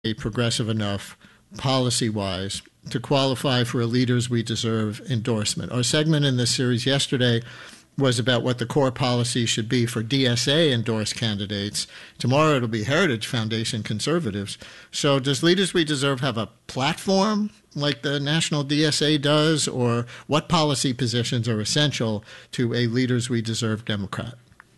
progressive enough policy-wise to qualify for a Leaders We Deserve endorsement. Our segment in this series yesterday was about what the core policy should be for DSA endorsed candidates. Tomorrow it'll be Heritage Foundation conservatives. So does Leaders We Deserve have a platform like the national DSA does, or what policy positions are essential to a Leaders We Deserve Democrat?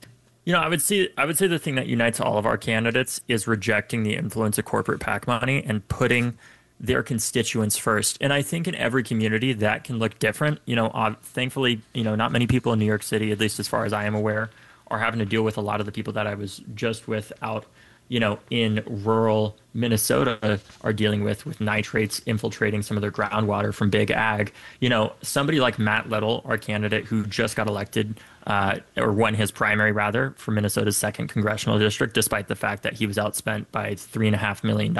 I would say the thing that unites all of our candidates is rejecting the influence of corporate PAC money and putting their constituents first. And I think in every community that can look different. Thankfully, not many people in New York City, at least as far as I am aware, are having to deal with a lot of the people that I was just with out, in rural Minnesota are dealing with nitrates infiltrating some of their groundwater from big ag. Somebody like Matt Little, our candidate who just got elected, or won his primary rather, for Minnesota's 2nd congressional district, despite the fact that he was outspent by $3.5 million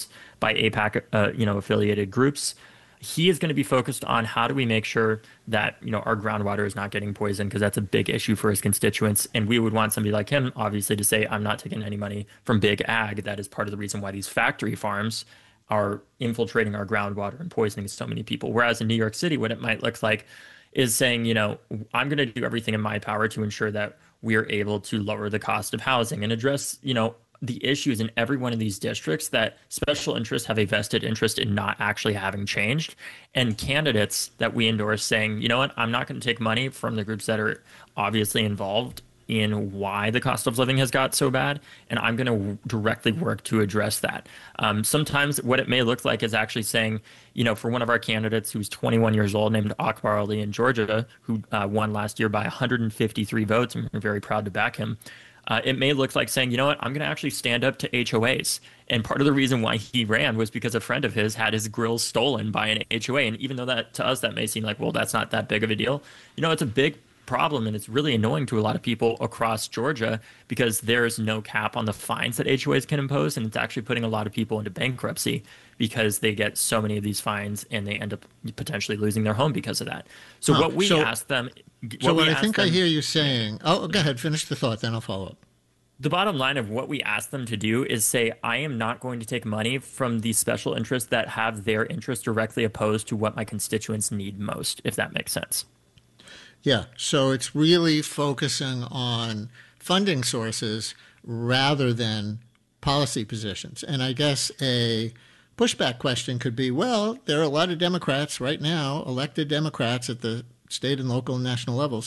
by APAC, affiliated groups. He is going to be focused on how do we make sure that, our groundwater is not getting poisoned, because that's a big issue for his constituents. And we would want somebody like him, obviously, to say, I'm not taking any money from big ag. That is part of the reason why these factory farms are infiltrating our groundwater and poisoning so many people. Whereas in New York City, what it might look like is saying, I'm going to do everything in my power to ensure that we are able to lower the cost of housing and address, the issues in every one of these districts that special interests have a vested interest in not actually having changed. And candidates that we endorse saying, you know what, I'm not going to take money from the groups that are obviously involved in why the cost of living has got so bad, and I'm going to directly work to address that. Sometimes what it may look like is actually saying, for one of our candidates who's 21 years old, named Akbar Ali in Georgia, who won last year by 153 votes, and we're very proud to back him. It may look like saying, you know what, I'm going to actually stand up to HOAs. And part of the reason why he ran was because a friend of his had his grill stolen by an HOA. And even though that to us, that may seem like, well, that's not that big of a deal. It's a big problem, and it's really annoying to a lot of people across Georgia because there's no cap on the fines that HOAs can impose. And it's actually putting a lot of people into bankruptcy because they get so many of these fines and they end up potentially losing their home because of that. So what we ask them... what I think I hear you saying... Oh, go ahead, finish the thought, then I'll follow up. The bottom line of what we ask them to do is say, I am not going to take money from these special interests that have their interests directly opposed to what my constituents need most, if that makes sense. Yeah, so it's really focusing on funding sources rather than policy positions. And I guess a pushback question could be, well, there are a lot of Democrats right now, elected Democrats at the state and local and national levels,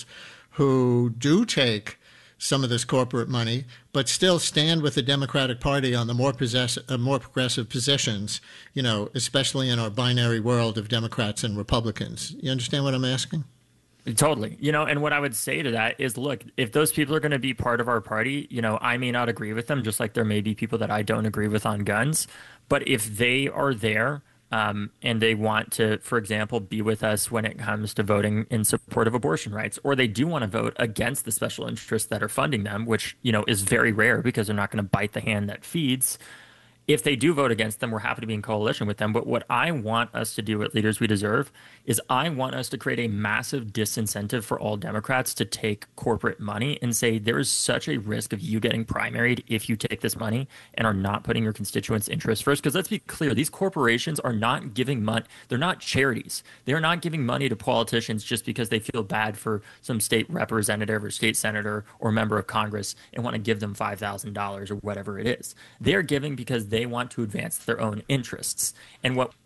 who do take some of this corporate money, but still stand with the Democratic Party on the more progressive positions, especially in our binary world of Democrats and Republicans. You understand what I'm asking? Totally. And what I would say to that is, look, if those people are going to be part of our party, I may not agree with them, just like there may be people that I don't agree with on guns. But if they are there and they want to, for example, be with us when it comes to voting in support of abortion rights, or they do want to vote against the special interests that are funding them, which, is very rare because they're not going to bite the hand that feeds. If they do vote against them, we're happy to be in coalition with them. But what I want us to do at Leaders We Deserve is I want us to create a massive disincentive for all Democrats to take corporate money and say there is such a risk of you getting primaried if you take this money and are not putting your constituents' interests first. Because let's be clear, these corporations are not giving money. They're not charities. They're not giving money to politicians just because they feel bad for some state representative or state senator or member of Congress and want to give them $5,000 or whatever it is. They're giving because they want to advance their own interests. And what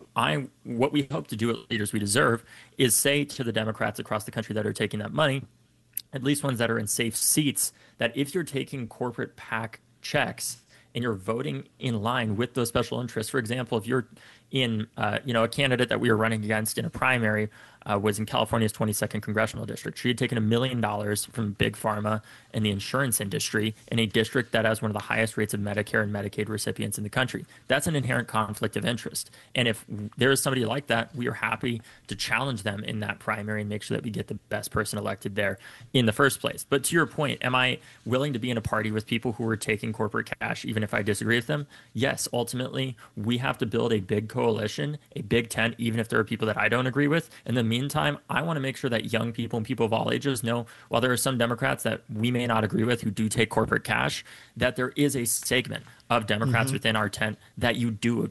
we hope to do at Leaders We Deserve is say to the Democrats across the country that are taking that money, at least ones that are in safe seats, that if you're taking corporate PAC checks and you're voting in line with those special interests, for example, if you're in, a candidate that we were running against in a primary was in California's 22nd congressional district. She had taken $1 million from Big Pharma and the insurance industry in a district that has one of the highest rates of Medicare and Medicaid recipients in the country. That's an inherent conflict of interest. And if there is somebody like that, we are happy to challenge them in that primary and make sure that we get the best person elected there in the first place. But to your point, am I willing to be in a party with people who are taking corporate cash, even if I disagree with them? Yes, ultimately, we have to build a big coalition, a big tent, even if there are people that I don't agree with, and then meantime, I want to make sure that young people and people of all ages know, while there are some Democrats that we may not agree with who do take corporate cash, that there is a segment of Democrats within our tent that you do agree